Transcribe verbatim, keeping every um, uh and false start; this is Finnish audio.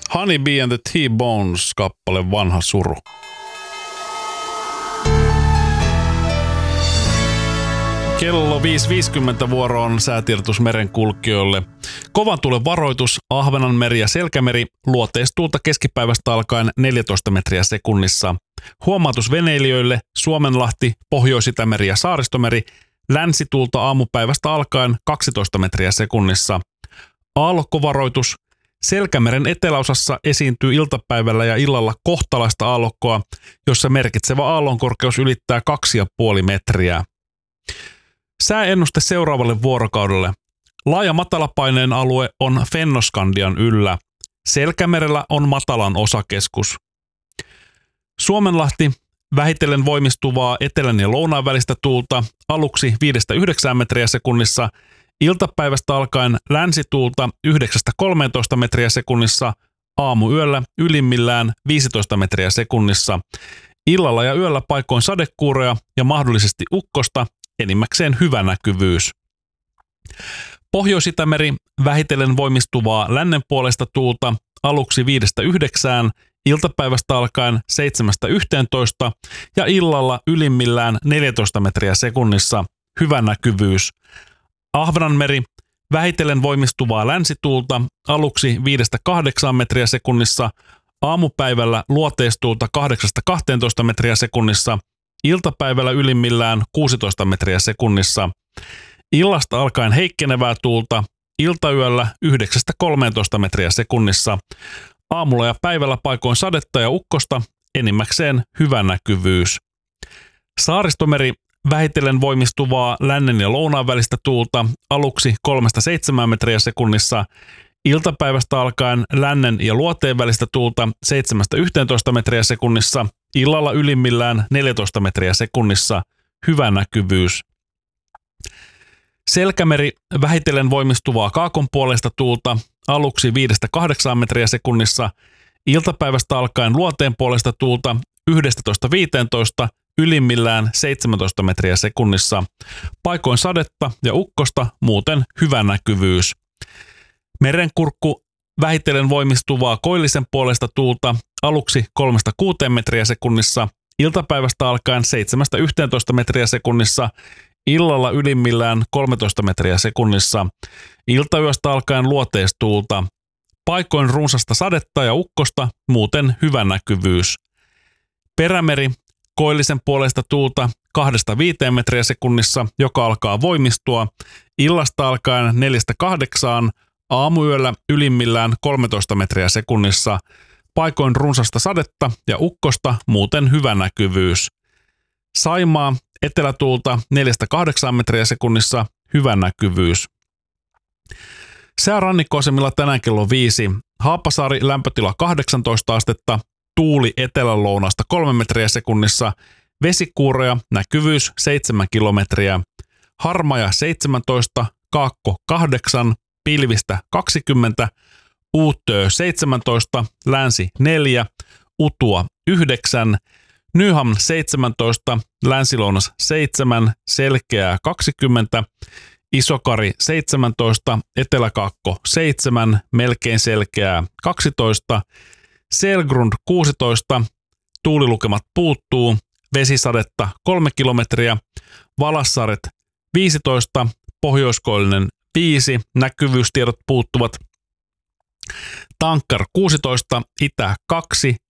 Honey Bee and the T-Bones -kappale Vanha suru. Kello viisi viisikymmentä vuoro on säätiedotus merenkulkijoille. Kovan tuulen varoitus, Ahvenanmeri ja Selkämeri, luoteistuulta keskipäivästä alkaen neljätoista metriä sekunnissa. Huomautus veneilijöille, Suomenlahti, Pohjois-Itämeri ja Saaristomeri, länsituulta aamupäivästä alkaen kaksitoista metriä sekunnissa. Aallokkovaroitus, Selkämeren eteläosassa esiintyy iltapäivällä ja illalla kohtalaista aallokkoa, jossa merkitsevä aallonkorkeus ylittää kaksi pilkku viisi metriä. Sääennuste seuraavalle vuorokaudelle. Laaja matalapaineen alue on Fennoskandian yllä. Selkämerellä on matalan osakeskus. Suomenlahti, vähitellen voimistuvaa etelän ja lounaan välistä tuulta, aluksi viidestä yhdeksään metriä sekunnissa, iltapäivästä alkaen länsituulta yhdeksästä kolmeentoista metriä sekunnissa, aamuyöllä ylimmillään viisitoista metriä sekunnissa. Illalla ja yöllä paikoin sadekuuroja ja mahdollisesti ukkosta, enimmäkseen hyvä näkyvyys. Pohjois-Itämeri, vähitellen voimistuvaa lännenpuoleista tuulta, aluksi viidestä yhdeksään, iltapäivästä alkaen seitsemästä yhteentoista ja illalla ylimmillään neljätoista metriä sekunnissa, hyvä näkyvyys. Ahvenanmeri, vähitellen voimistuvaa länsituulta, aluksi viidestä kahdeksaan metriä sekunnissa, aamupäivällä luoteistuulta kahdeksasta kahteentoista metriä sekunnissa, iltapäivällä ylimmillään kuusitoista metriä sekunnissa. Illasta alkaen heikkenevää tuulta, iltayöllä yhdeksästä kolmeentoista metriä sekunnissa. Aamulla ja päivällä paikoin sadetta ja ukkosta, enimmäkseen hyvä näkyvyys. Saaristomeri, vähitellen voimistuvaa lännen ja lounaan välistä tuulta, aluksi kolmesta seitsemään metriä sekunnissa. Iltapäivästä alkaen lännen ja luoteen välistä tuulta seitsemästä yhteentoista metriä sekunnissa, illalla ylimmillään neljätoista metriä sekunnissa, hyvä näkyvyys. Selkämeri, vähitellen voimistuvaa kaakonpuoleista tuulta, aluksi viidestä kahdeksaan metriä sekunnissa, iltapäivästä alkaen luoteen puolesta tuulta yhdestätoista viiteentoista, ylimmillään seitsemäntoista metriä sekunnissa, paikoin sadetta ja ukkosta, muuten hyvä näkyvyys. Merenkurkku, vähitellen voimistuvaa koillisen puolesta tuulta, aluksi kolmesta kuuteen metriä sekunnissa, iltapäivästä alkaen seitsemästä yhteentoista metriä sekunnissa, illalla ylimmillään kolmetoista metriä sekunnissa, iltayöstä alkaen luoteistuulta, paikoin runsasta sadetta ja ukkosta, muuten hyvä näkyvyys. Perämeri, koillisen puolesta tuulta kahdesta viiteen metriä sekunnissa, joka alkaa voimistua, illasta alkaen neljästä kahdeksaan, aamuyöllä ylimmillään kolmetoista metriä sekunnissa, paikoin runsasta sadetta ja ukkosta, muuten hyvä näkyvyys. Saimaa, etelätuulta neljästä kahdeksaan metriä sekunnissa, hyvä näkyvyys. Sää rannikkoasemilla tänään kello viisi. Haapasaari, lämpötila kahdeksantoista astetta, tuuli etelälounasta kolme metriä sekunnissa, vesikuuroja, näkyvyys seitsemän kilometriä. Harmaja seitsemäntoista, Kaakko kahdeksan, pilvistä kaksikymmentä, Uuttöö seitsemäntoista, Länsi neljä, Utua yhdeksän, Nyhamn seitsemäntoista, Länsilounas seitsemän, Selkeää kaksikymmentä, Isokari seitsemäntoista, Eteläkaakko seitsemän, Melkein Selkeää kaksitoista, Selgrund kuusitoista, tuulilukemat puuttuu, vesisadetta kolme kilometriä, Valassaaret viisitoista, Pohjoiskoillinen viisi, näkyvyystiedot puuttuvat, Tankkar kuusitoista, Itä kaksi,